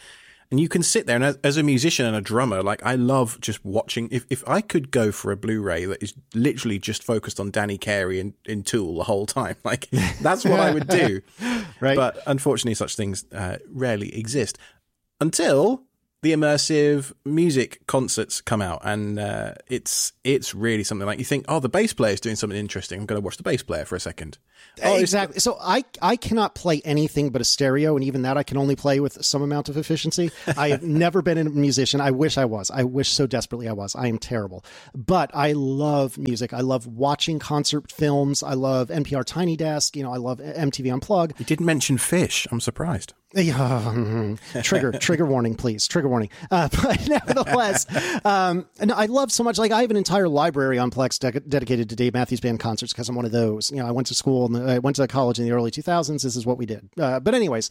And you can sit there, and as, as a musician and a drummer, like I love just watching. If if I could go for a Blu-ray that is literally just focused on Danny Carey in, in Tool the whole time, like that's what I would do. Right. But unfortunately, such things uh, rarely exist until the immersive music concerts come out, and uh, it's it's really something like you think, oh, the bass player is doing something interesting. I'm going to watch the bass player for a second. Oh, exactly. So I I cannot play anything but a stereo, and even that I can only play with some amount of efficiency. I have never been a musician. I wish I was. I wish so desperately I was. I am terrible. But I love music. I love watching concert films. I love N P R Tiny Desk. You know, I love M T V Unplugged. You didn't mention Fish. I'm surprised. Yeah, trigger, trigger warning, please. Trigger warning. Uh, but nevertheless, um, and I love so much. Like I have an entire library on Plex de- dedicated to Dave Matthews Band concerts because I'm one of those. You know, I went to school and I went to college in the early two thousands. This is what we did. Uh, but anyways,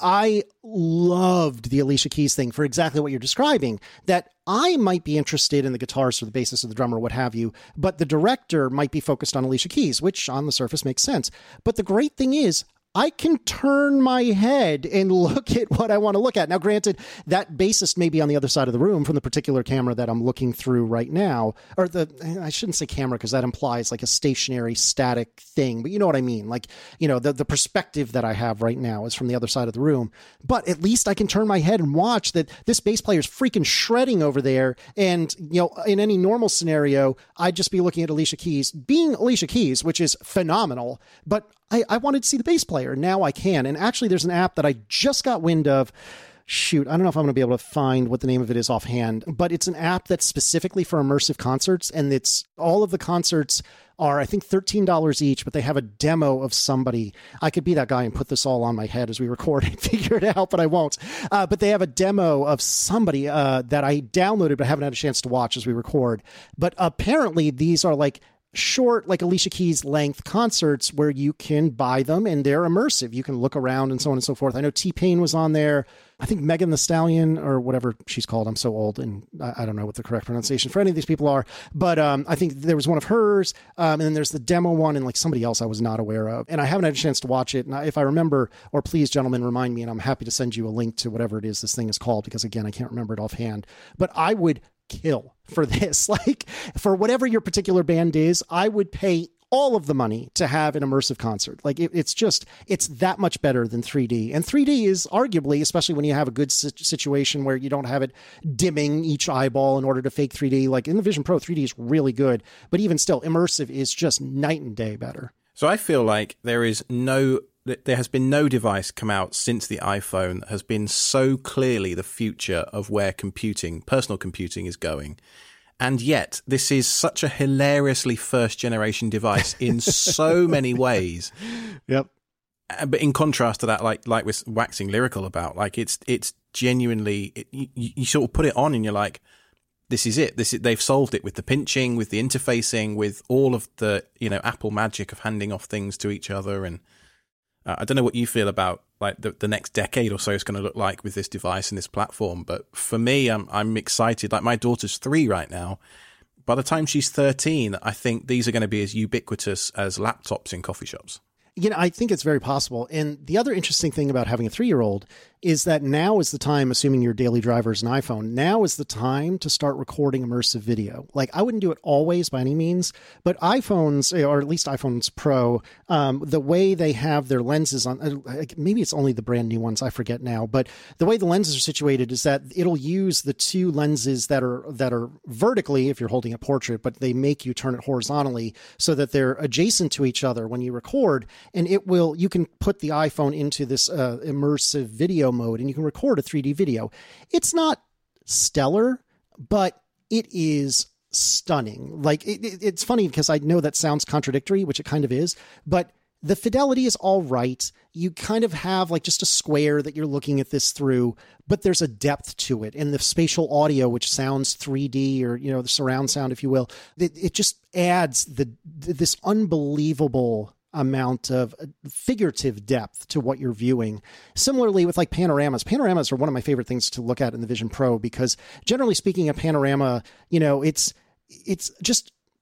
I loved the Alicia Keys thing for exactly what you're describing, that I might be interested in the guitarist or the bassist or the drummer or what have you, but the director might be focused on Alicia Keys, which on the surface makes sense. But the great thing is, I can turn my head and look at what I want to look at. Now, granted, that bassist may be on the other side of the room from the particular camera that I'm looking through right now. Or the, I shouldn't say camera because that implies like a stationary, static thing. But you know what I mean? Like, you know, the, the perspective that I have right now is from the other side of the room. But at least I can turn my head and watch that this bass player is freaking shredding over there. And, you know, in any normal scenario, I'd just be looking at Alicia Keys being Alicia Keys, which is phenomenal. But I, I wanted to see the bass player. Now I can. And actually, there's an app that I just got wind of. Shoot, I don't know if I'm going to be able to find what the name of it is offhand, but it's an app that's specifically for immersive concerts. And it's all of the concerts are, I think, thirteen dollars each, but they have a demo of somebody. I could be that guy and put this all on my head as we record and figure it out, but I won't. Uh, but they have a demo of somebody uh, that I downloaded, but haven't had a chance to watch as we record. But apparently these are like short, like Alicia Keys length concerts where you can buy them and they're immersive. You can look around and so on and so forth. I know T-Pain was on there. I think Megan Thee Stallion or whatever she's called. I'm so old and I, I don't know what the correct pronunciation for any of these people are, but um, I think there was one of hers. Um, and then there's the demo one and like somebody else I was not aware of. And I haven't had a chance to watch it. And I, if I remember, or please gentlemen, remind me, and I'm happy to send you a link to whatever it is this thing is called, because again, I can't remember it offhand, but I would kill for this. Like for whatever your particular band is, I would pay all of the money to have an immersive concert. Like it, it's just, it's that much better than three D. And three D is arguably, especially when you have a good situation where you don't have it dimming each eyeball in order to fake three D. Like in the Vision Pro, three D is really good, but even still, immersive is just night and day better. So I feel like there is no there has been no device come out since the iPhone that has been so clearly the future of where computing, personal computing, is going. And yet, this is such a hilariously first-generation device in so many ways. Yep. But in contrast to that, like like we're waxing lyrical about, like it's it's genuinely, it, you, you sort of put it on and you're like, this is it. This is, they've solved it with the pinching, with the interfacing, with all of the, you know, Apple magic of handing off things to each other. And uh, I don't know what you feel about like the, the next decade or so is going to look like with this device and this platform. But for me, I'm I'm excited. Like my daughter's three right now. By the time she's thirteen, I think these are going to be as ubiquitous as laptops in coffee shops. You know, I think it's very possible. And the other interesting thing about having a three-year-old is that now is the time, assuming your daily driver is an iPhone, now is the time to start recording immersive video. Like, I wouldn't do it always by any means, but iPhones, or at least iPhones Pro, um, the way they have their lenses on, maybe it's only the brand new ones, I forget now, but the way the lenses are situated is that it'll use the two lenses that are that are vertically, if you're holding a portrait, but they make you turn it horizontally so that they're adjacent to each other when you record. And it will, you can put the iPhone into this uh, immersive video mode and you can record a three D video. It's not stellar, but it is stunning. Like it, it, it's funny because I know that sounds contradictory, which it kind of is, but the fidelity is all right. You kind of have like just a square that you're looking at this through, but there's a depth to it. And the spatial audio, which sounds three D or, you know, the surround sound, if you will, it, it just adds the this unbelievable amount of figurative depth to what you're viewing. Similarly with like panoramas. Panoramas are one of my favorite things to look at in the Vision Pro because generally speaking, a panorama, you know, it's it's just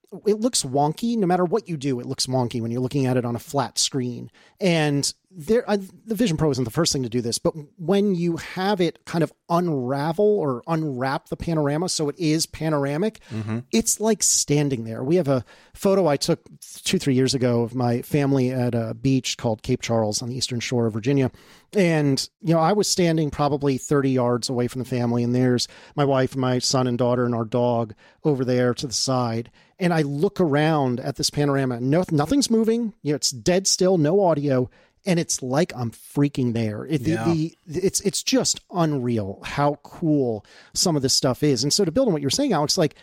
it looks wonky. No matter what you do, it looks wonky when you're looking at it on a flat screen. And there, uh, the Vision Pro isn't the first thing to do this, but when you have it kind of unravel or unwrap the panorama so it is panoramic, mm-hmm. it's like standing there. We have a photo I took two, three years ago of my family at a beach called Cape Charles on the eastern shore of Virginia. And, you know, I was standing probably thirty yards away from the family, and there's my wife, my son and daughter, and our dog over there to the side. And I look around at this panorama. No, nothing's moving. You know, it's dead still, no audio. And it's like I'm freaking there. It, yeah. the, the, it's it's just unreal how cool some of this stuff is. And so to build on what you're saying, Alex, like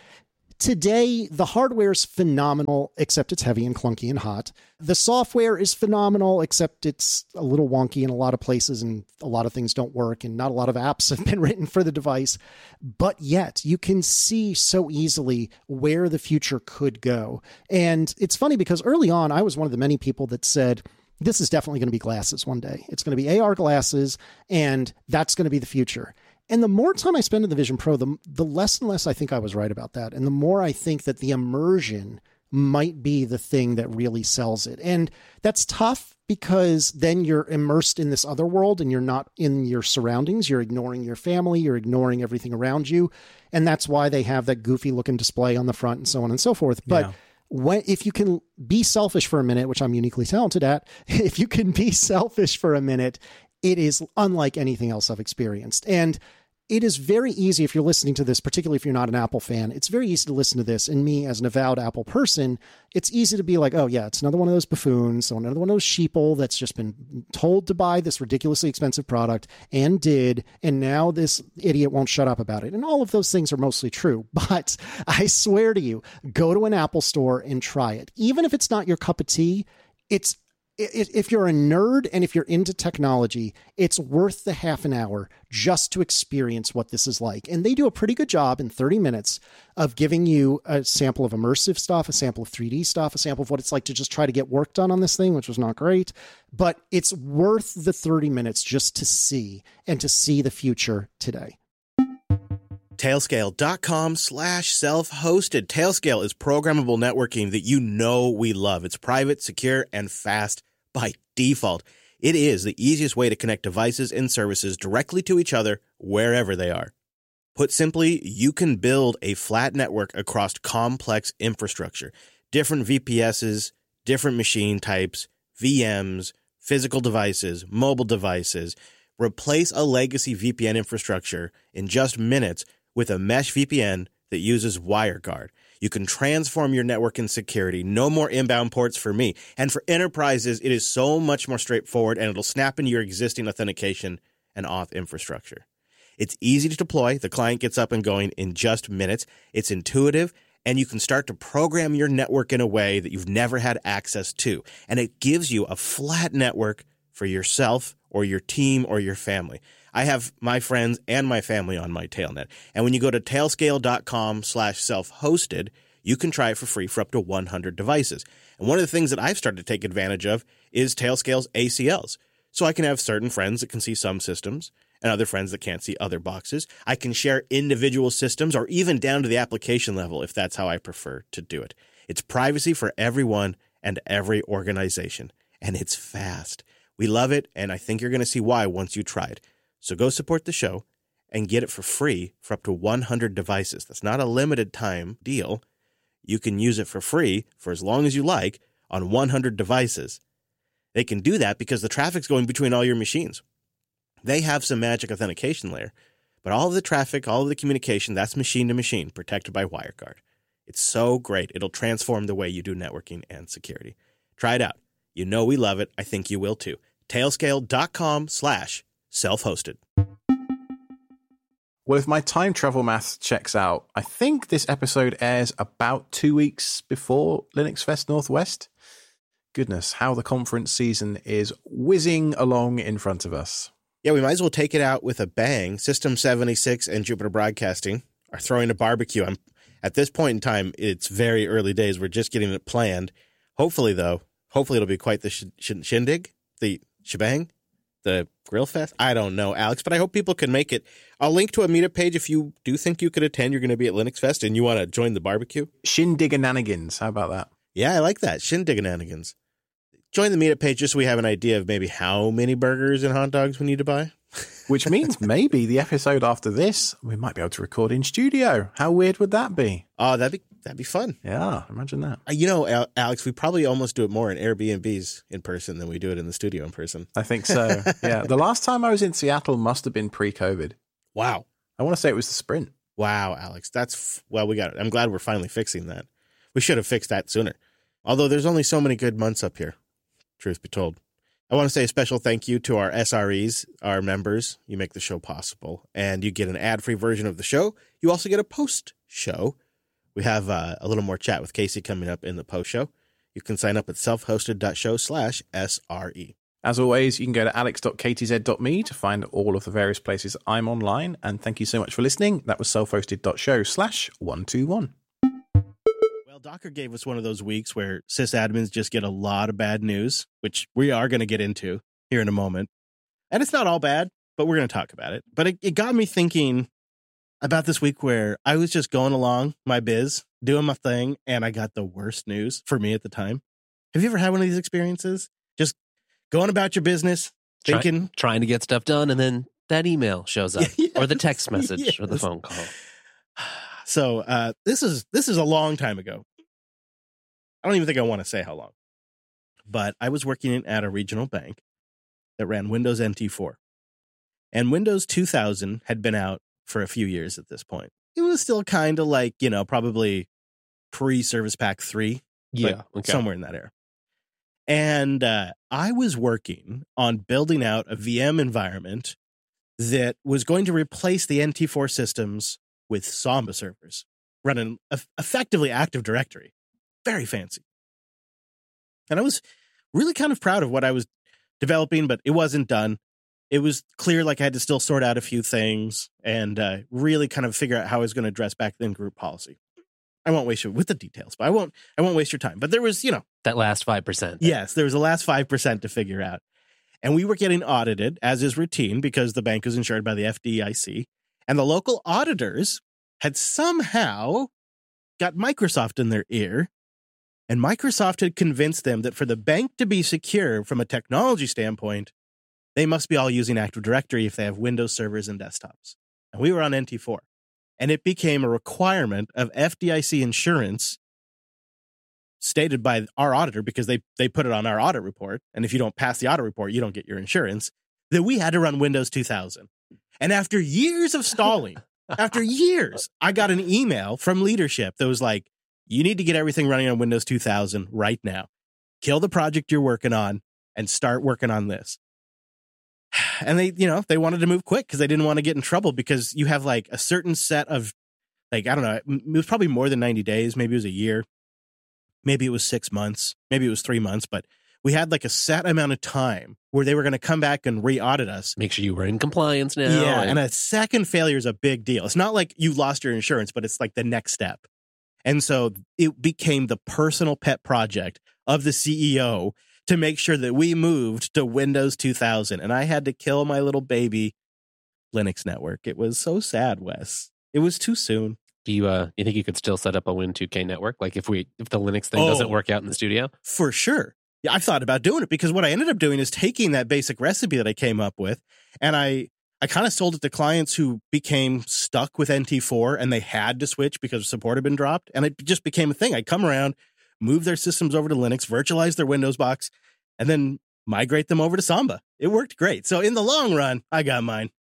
today, the hardware is phenomenal, except it's heavy and clunky and hot. The software is phenomenal, except it's a little wonky in a lot of places and a lot of things don't work and not a lot of apps have been written for the device. But yet you can see so easily where the future could go. And it's funny because early on, I was one of the many people that said, this is definitely going to be glasses one day. It's going to be A R glasses, and that's going to be the future. And the more time I spend in the Vision Pro, the, the less and less I think I was right about that. And the more I think that the immersion might be the thing that really sells it. And that's tough because then you're immersed in this other world and you're not in your surroundings. You're ignoring your family. You're ignoring everything around you. And that's why they have that goofy looking display on the front and so on and so forth. But yeah. When, if you can be selfish for a minute, which I'm uniquely talented at, if you can be selfish for a minute, it is unlike anything else I've experienced. And it is very easy if you're listening to this, particularly if you're not an Apple fan, it's very easy to listen to this. And me as an avowed Apple person, it's easy to be like, oh yeah, it's another one of those buffoons. So another one of those sheeple that's just been told to buy this ridiculously expensive product and did. And now this idiot won't shut up about it. And all of those things are mostly true. But I swear to you, go to an Apple store and try it. Even if it's not your cup of tea, it's if you're a nerd and if you're into technology, it's worth the half an hour just to experience what this is like. And they do a pretty good job in thirty minutes of giving you a sample of immersive stuff, a sample of three D stuff, a sample of what it's like to just try to get work done on this thing, which was not great. But it's worth the thirty minutes just to see and to see the future today. Tailscale.com slash self-hosted. Tailscale is programmable networking that you know we love. It's private, secure, and fast by default. It is the easiest way to connect devices and services directly to each other wherever they are. Put simply, you can build a flat network across complex infrastructure, different V P Ss, different machine types, V Ms, physical devices, mobile devices. Replace a legacy V P N infrastructure in just minutes with a mesh V P N that uses WireGuard. You can transform your network and security. No more inbound ports for me. And for enterprises, it is so much more straightforward, and it'll snap into your existing authentication and auth infrastructure. It's easy to deploy. The client gets up and going in just minutes. It's intuitive, and you can start to program your network in a way that you've never had access to. And it gives you a flat network for yourself or your team or your family. I have my friends and my family on my Tailnet. And when you go to tailscale.com slash self-hosted, you can try it for free for up to one hundred devices. And one of the things that I've started to take advantage of is Tailscale's A C Ls. So I can have certain friends that can see some systems and other friends that can't see other boxes. I can share individual systems or even down to the application level if that's how I prefer to do it. It's privacy for everyone and every organization. And it's fast. We love it, and I think you're going to see why once you try it. So go support the show and get it for free for up to one hundred devices. That's not a limited time deal. You can use it for free for as long as you like on one hundred devices. They can do that because the traffic's going between all your machines. They have some magic authentication layer, but all of the traffic, all of the communication, that's machine to machine, protected by WireGuard. It's so great. It'll transform the way you do networking and security. Try it out. You know we love it. I think you will too. Tailscale.com slash self-hosted. Well, if my time travel math checks out, I think this episode airs about two weeks before Linux Fest Northwest. Goodness, how the conference season is whizzing along in front of us. Yeah, we might as well take it out with a bang. System seventy-six and Jupiter Broadcasting are throwing a barbecue. I'm, at this point in time, it's very early days. We're just getting it planned. Hopefully, though, hopefully it'll be quite the sh- sh- shindig, the shebang. the Grill Fest? I don't know, Alex, but I hope people can make it. I'll link to a meetup page if you do think you could attend. You're going to be at Linux Fest and you want to join the barbecue. Shindigananigans. How about that? Yeah, I like that. Shindigananigans. Join the meetup page just so we have an idea of maybe how many burgers and hot dogs we need to buy. Which means maybe the episode after this, we might be able to record in studio. How weird would that be? Oh, that'd be that'd be fun. Yeah, imagine that. Uh, you know, Al- Alex, we probably almost do it more in Airbnbs in person than we do it in the studio in person. I think so. Yeah. The last time I was in Seattle must have been pre-COVID. Wow. I want to say it was the Sprint. Wow, Alex. That's, f- well, we got it. I'm glad we're finally fixing that. We should have fixed that sooner. Although there's only so many good months up here, truth be told. I want to say a special thank you to our S R Es, our members. You make the show possible, and you get an ad-free version of the show. You also get a post-show. We have uh, a little more chat with Casey coming up in the post-show. You can sign up at selfhosted.show slash SRE. As always, you can go to alex dot k t z dot m e to find all of the various places I'm online. And thank you so much for listening. That was selfhosted.show slash 121. Well, Docker gave us one of those weeks where sysadmins just get a lot of bad news, which we are going to get into here in a moment. And it's not all bad, but we're going to talk about it. But it, it got me thinking about this week where I was just going along my biz, doing my thing, and I got the worst news for me at the time. Have you ever had one of these experiences? Just going about your business, thinking... Try, trying to get stuff done, and then that email shows up, yes, or the text message, yes, or the phone call. So uh, this is this is a long time ago. I don't even think I want to say how long. But I was working at a regional bank that ran Windows N T four. And Windows two thousand had been out for a few years at this point. It was still kind of like, you know, probably pre-Service Pack three. Yeah, okay. Somewhere in that era. And uh, I was working on building out a V M environment that was going to replace the N T four systems with Samba servers, running eff- effectively Active Directory. Very fancy. And I was really kind of proud of what I was developing, but it wasn't done. It was clear like I had to still sort out a few things and uh, really kind of figure out how I was going to address back then group policy. I won't waste you with the details, but I won't I won't waste your time. But there was, you know. That last five percent. Yes, there was the last five percent to figure out. And we were getting audited, as is routine, because the bank was insured by the F D I C. And the local auditors had somehow got Microsoft in their ear. And Microsoft had convinced them that for the bank to be secure from a technology standpoint, they must be all using Active Directory if they have Windows servers and desktops. And we were on N T four. And it became a requirement of F D I C insurance stated by our auditor, because they, they put it on our audit report. And if you don't pass the audit report, you don't get your insurance, that we had to run Windows two thousand. And after years of stalling, after years, I got an email from leadership that was like, you need to get everything running on Windows two thousand right now. Kill the project you're working on and start working on this. And they, you know, they wanted to move quick because they didn't want to get in trouble, because you have like a certain set of, like, I don't know, it was probably more than ninety days. Maybe it was a year. Maybe it was six months. Maybe it was three months. But we had like a set amount of time where they were going to come back and re-audit us. Make sure you were in compliance now. Yeah, and, and a second failure is a big deal. It's not like you lost your insurance, but it's like the next step. And so it became the personal pet project of the C E O to make sure that we moved to Windows two thousand. And I had to kill my little baby Linux network. It was so sad, Wes. It was too soon. Do you uh you think you could still set up a Win two K network? Like if we if the Linux thing Oh. doesn't work out in the studio? For sure. Yeah, I've thought about doing it, because what I ended up doing is taking that basic recipe that I came up with, and I I kind of sold it to clients who became stuck with N T four and they had to switch because support had been dropped. And it just became a thing. I'd come around, move their systems over to Linux, virtualize their Windows box, and then migrate them over to Samba. It worked great. So in the long run, I got mine.